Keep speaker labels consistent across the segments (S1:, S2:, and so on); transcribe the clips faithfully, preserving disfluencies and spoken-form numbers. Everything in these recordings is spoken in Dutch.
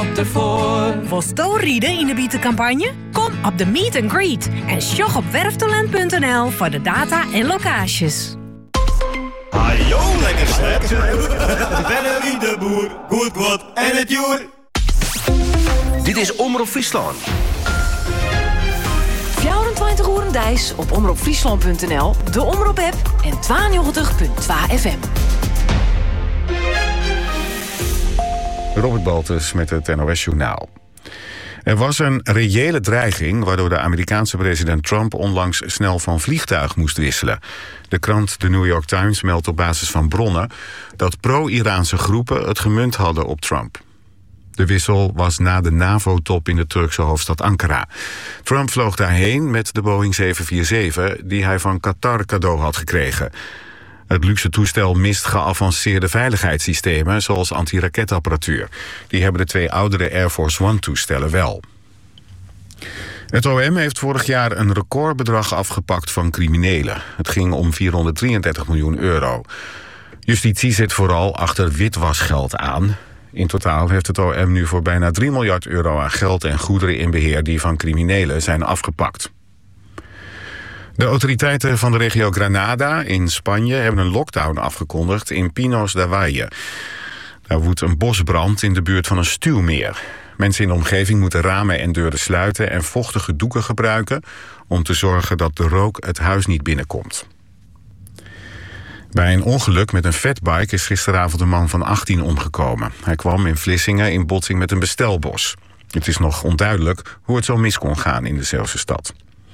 S1: ervoor.
S2: Wil sto rieden in de bietencampagne? Kom op de Meet and Greet en sjog op werftalent punt n l voor de data en locaties.
S3: Ajo, lekker slet. Bennerie de boer, goed wat en het joer.
S4: Dit is Omroep Friesland.
S5: vierentwintig uur dijs op omroep friesland punt n l, de Omroep-app en tweeënnegentig punt twee F M.
S6: Robert Baltus met het N O S-journaal. Er was een reële dreiging waardoor de Amerikaanse president Trump onlangs snel van vliegtuig moest wisselen. De krant The New York Times meldt op basis van bronnen dat pro-Iraanse groepen het gemunt hadden op Trump. De wissel was na de NAVO-top in de Turkse hoofdstad Ankara. Trump vloog daarheen met de Boeing zeven vier zeven die hij van Qatar cadeau had gekregen. Het luxe toestel mist geavanceerde veiligheidssystemen zoals antiraketapparatuur. Die hebben de twee oudere Air Force One-toestellen wel. Het O M heeft vorig jaar een recordbedrag afgepakt van criminelen. Het ging om vierhonderddrieëndertig miljoen euro. Justitie zit vooral achter witwasgeld aan. In totaal heeft het O M nu voor bijna drie miljard euro aan geld en goederen in beheer die van criminelen zijn afgepakt. De autoriteiten van de regio Granada in Spanje hebben een lockdown afgekondigd in Pinos de Valle. Daar woedt een bosbrand in de buurt van een stuwmeer. Mensen in de omgeving moeten ramen en deuren sluiten en vochtige doeken gebruiken om te zorgen dat de rook het huis niet binnenkomt. Bij een ongeluk met een fatbike is gisteravond een man van achttien omgekomen. Hij kwam in Vlissingen in botsing met een bestelbos. Het is nog onduidelijk hoe het zo mis kon gaan in de Zeeuwse stad.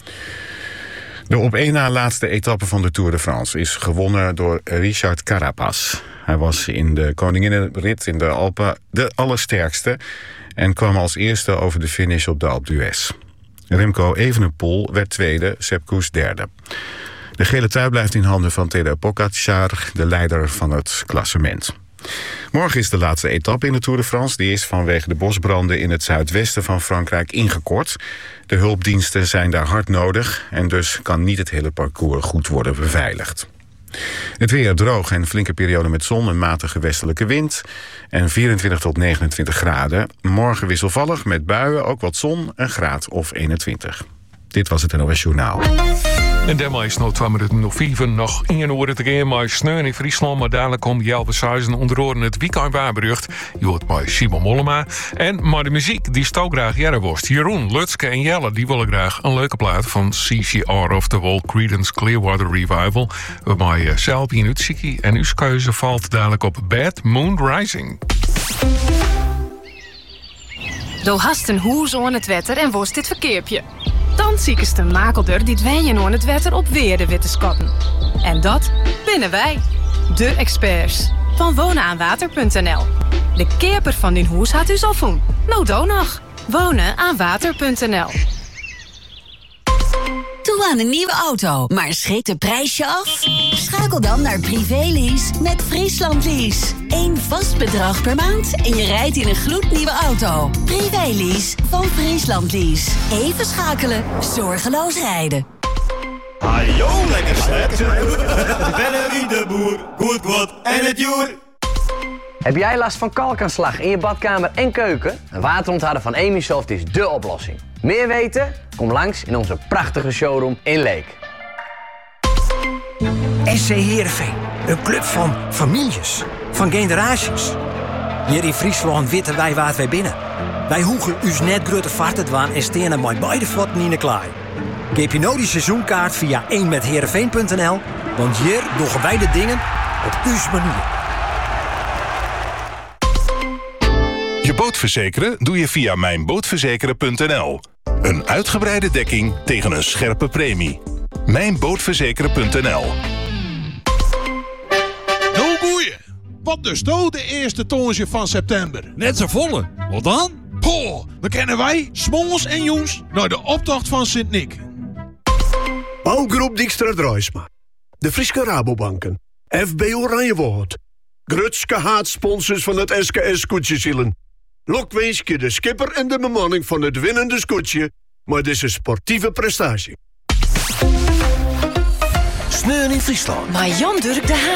S6: De op één na laatste etappe van de Tour de France is gewonnen door Richard Carapaz. Hij was in de koninginnenrit in de Alpen de allersterkste en kwam als eerste over de finish op de Alpe d'Huez. Remco Evenepoel werd tweede, Sepp Kuss derde. De gele trui blijft in handen van Tadej Pogačar, de leider van het klassement. Morgen is de laatste etappe in de Tour de France. Die is vanwege de bosbranden in het zuidwesten van Frankrijk ingekort. De hulpdiensten zijn daar hard nodig en dus kan niet het hele parcours goed worden beveiligd. Het weer droog en flinke periode met zon en matige westelijke wind. En vierentwintig tot negenentwintig graden. Morgen wisselvallig met buien, ook wat zon, een graad of eenentwintig. Dit was het N O S Journaal.
S7: En daarmee is nog twee minuten nog vier. Nog één uur te gaan met sneeuw in Friesland. Maar dadelijk komt Jelbe Suizen onder oren het weekend waarberucht. Je hoort bij Simon Mollema. En maar de muziek, die stou graag jaren worst. Jeroen, Lutske en Jelle, die willen graag een leuke plaat van C C R, oftewel Creedence Clearwater Revival. Waarbij uh, Selby in Utsiki. En uw keuze valt dadelijk op Bad Moon Rising.
S8: Do hast een hoes aan het wetter en worst dit verkeerpje. Dan ziekest een makelder die dween aan het wetter op weer de witte skatten. En dat binnen wij, de experts van wonen aan water punt n l. De keeper van din hoes had u al voen. Nou do nog. wonen aan water punt n l.
S9: Toe aan een nieuwe auto, maar schrikt de prijsje af? Schakel dan naar Privélease met Friesland Lease. Eén vast bedrag per maand en je rijdt in een gloednieuwe auto. Privélease van Friesland Lease. Even schakelen, zorgeloos rijden.
S3: Ajo, lekker slet. Bennerie de boer, goed wat en het joer.
S10: Heb jij last van kalkaanslag in je badkamer en keuken? Een waterontharder van Emisoft is dé oplossing. Meer weten? Kom langs in onze prachtige showroom in Leek.
S11: S C Heerenveen, een club van families, van generaties. Hier in Friesland weten wij waar wij binnen. Wij hoegen us net grote vaart waan en stenen met beide voeten in de klaai. Geef je nou die seizoenkaart via één met heerenveen punt n l, want hier doen wij de dingen op us manier.
S12: Je boot verzekeren doe je via mijn bootverzekeren punt n l. Een uitgebreide dekking tegen een scherpe premie. mijn bootverzekeren punt n l.
S13: Nou boeien, wat dus nou de eerste tonsje van september? Net zo volle, wat dan? Poh, dan kennen wij, s'morgens en jongens, naar de optocht van Sint-Nick.
S14: Bouwgroep Dijkstra Drijsma. De Friese Rabobanken. F B Oranjewoord. Grutske haatsponsors van het S K S-koetsjesielen. Lokweeskje de skipper en de bemanning van het winnende scootje, maar dit is een sportieve prestatie.
S4: Sneeuw in Friesland.
S5: Maar Jan Durk de Haan.